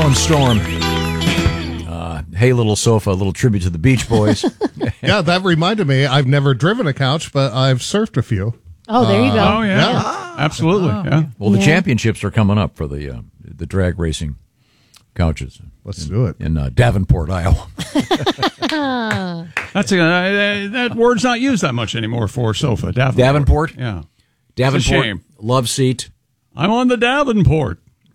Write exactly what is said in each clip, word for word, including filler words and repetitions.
Alan Storm. Uh, hey, little sofa, a little tribute to the Beach Boys. Yeah, that reminded me. I've never driven a couch, but I've surfed a few. Oh, there you go. Oh, yeah. Yeah. Absolutely. Yeah. Well, the Yeah. championships are coming up for the uh, the drag racing couches. Let's in, do it. in uh, Davenport, Iowa. That's a, uh, that word's not used that much anymore for sofa. Davenport. Davenport? Yeah. Davenport, shame. love seat, I'm on the Davenport.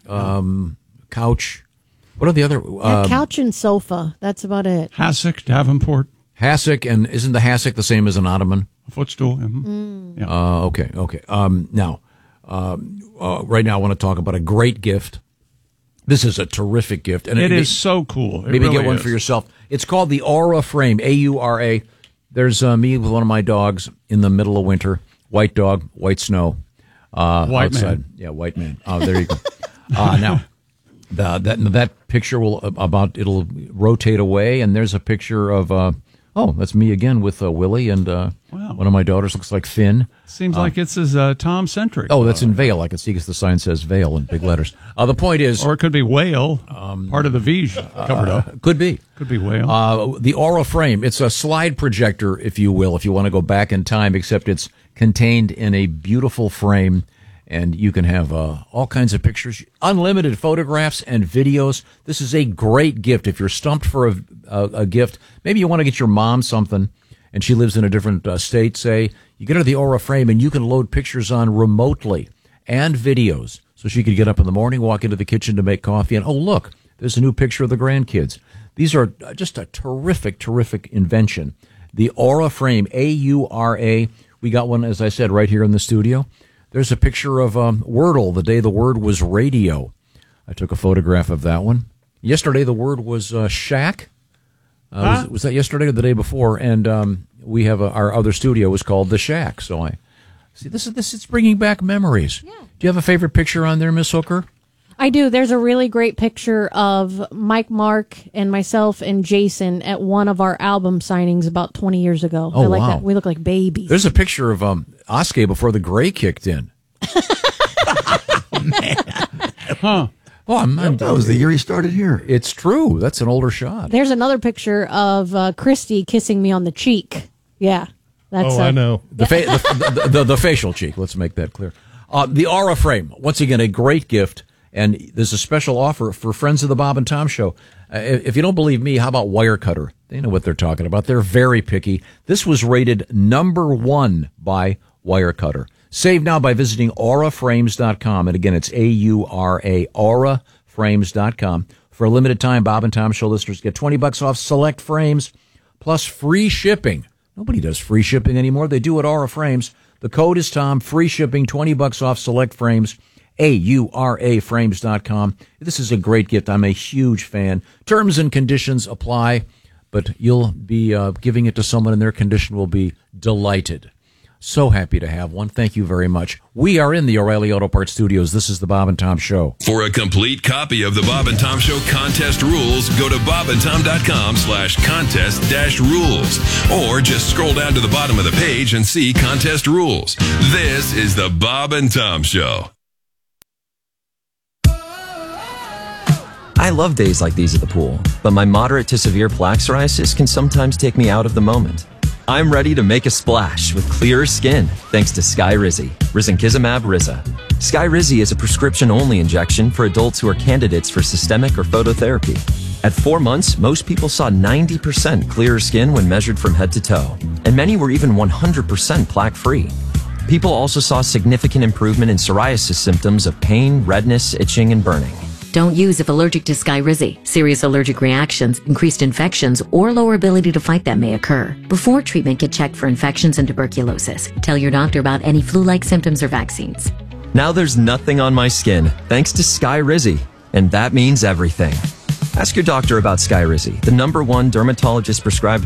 couch. What are the other? Yeah, Uh, couch and sofa. That's about it. Hassock, Davenport, hassock, and isn't the hassock the same as an ottoman? footstool. Mm-hmm. Yeah. Uh, okay, okay. Um, now, um, uh, right now, I want to talk about a great gift. This is a terrific gift, and it may- is so cool. It Maybe really get one is. for yourself. It's called the Aura Frame, A U R A. There's uh, me with one of my dogs in the middle of winter. White dog, white snow. Uh, White outside. man. Yeah, white man. Oh, there you go. uh, now, the, that that picture will about it'll rotate away, and there's a picture of. Uh, oh, that's me again with uh, Willie, and uh, Wow. one of my daughters looks like Finn. Seems like it's as uh, Tom centric. Oh, that's in Vale. I can see because the sign says Vale in big letters. Uh, the point is, Or it could be whale, part of the V covered up. could be. Could be whale. Uh, the Aura Frame, it's a slide projector, if you will, if you want to go back in time, except it's contained in a beautiful frame, and you can have uh, all kinds of pictures, unlimited photographs and videos. This is a great gift. If you're stumped for a, a, a gift, maybe you want to get your mom something, and she lives in a different uh, state, say, you get her the Aura Frame, and you can load pictures on remotely and videos. So she could get up in the morning, walk into the kitchen to make coffee, and, oh, look, there's a new picture of the grandkids. These are just a terrific, terrific invention. The Aura Frame, A U R A. We got one, as I said, right here in the studio. There's a picture of um, Wordle, the day the word was radio. I took a photograph of that one. Yesterday, the word was uh, shack. Uh, Huh? was, was that yesterday or the day before? And um, we have a, our other studio was called The Shack. So I see this is this. It's bringing back memories. Yeah. Do you have a favorite picture on there, Miss Hooker? I do. There's a really great picture of Mike, Mark, and myself and Jason at one of our album signings about twenty years ago. Oh, I like wow. that. We look like babies. There's a picture of um, Oskay before the gray kicked in. huh. Oh, I'm, I'm, That was the year he started here. It's true. That's an older shot. There's another picture of uh, Christy kissing me on the cheek. Yeah. That's, Oh, uh, I know. The, fa- the, the, the, the facial cheek. Let's make that clear. Uh, the Aura Frame. Once again, a great gift. And there's a special offer for friends of the Bob and Tom Show. Uh, if you don't believe me, how about Wirecutter? They know what they're talking about. They're very picky. This was rated number one by Wirecutter. Save now by visiting aura frames dot com. And again, it's A U R A, aura frames dot com. For a limited time, Bob and Tom Show listeners get twenty bucks off select frames plus free shipping. Nobody does free shipping anymore. They do at Aura Frames. The code is Tom. Free shipping, twenty bucks off select frames. A U R A frames dot com. This is a great gift. I'm a huge fan. Terms and conditions apply, but you'll be uh, giving it to someone and their condition will be delighted. So happy to have one. Thank you very much. We are in the O'Reilly Auto Parts studios. This is the Bob and Tom Show. For a complete copy of the Bob and Tom Show contest rules, go to bob and tom dot com slash contest dash rules. Or just scroll down to the bottom of the page and see contest rules. This is the Bob and Tom Show. I love days like these at the pool, but my moderate to severe plaque psoriasis can sometimes take me out of the moment. I'm ready to make a splash with clearer skin thanks to Skyrizi, Risankizumab Riza. Skyrizi is a prescription-only injection for adults who are candidates for systemic or phototherapy. At four months, most people saw ninety percent clearer skin when measured from head to toe, and many were even one hundred percent plaque-free. People also saw significant improvement in psoriasis symptoms of pain, redness, itching, and burning. Don't use if allergic to Skyrizi. Serious allergic reactions, increased infections, or lower ability to fight them may occur. Before treatment, get checked for infections and tuberculosis. Tell your doctor about any flu-like symptoms or vaccines. Now there's nothing on my skin thanks to Skyrizi, and that means everything. Ask your doctor about Skyrizi, the number one dermatologist prescribed